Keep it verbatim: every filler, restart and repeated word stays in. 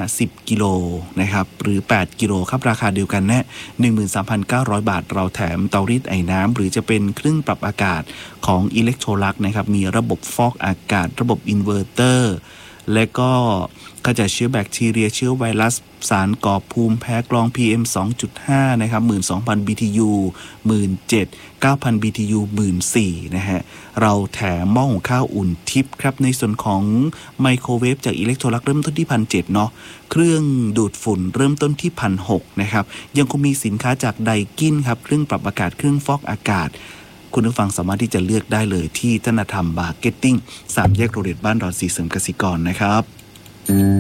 สิบกิโลนะครับหรือแปดกิโลครับราคาเดียวกันแน่ หนึ่งหมื่นสามพันเก้าร้อย บาทเราแถมเตารีดไอ้น้ำหรือจะเป็นเครื่องปรับอากาศของอิเล็กโทรลักนะครับมีระบบฟอกอากาศระบบอินเวอร์เตอร์และก็ขจัดเชื้อแบคทีเรียเชื้อไวรัสสารก่อภูมิแพ้กรอง พี เอ็ม สองจุดห้า นะครับ หนึ่งหมื่นสองพัน บี ที ยู หนึ่งหมื่นเจ็ดพัน เก้าพัน บี ที ยู หนึ่งหมื่นสี่พัน นะฮะเราแถมหม้อหุงข้าวอุ่นทิพย์ครับในส่วนของไมโครเวฟจากอิเล็กโทรลักเริ่มต้นที่ หนึ่งพันเจ็ดร้อย เนาะเครื่องดูดฝุ่นเริ่มต้นที่ หนึ่งพันหกร้อย นะครับยังคงมีสินค้าจากไดกินครับเครื่องปรับอากาศเครื่องฟอกอากาศคุณผู้ฟังสามารถที่จะเลือกได้เลยที่ธนธรรมมาร์เก็ตติ้งสามแยกโรเดตบ้านดอนสีเสริมกสิกรนะครับ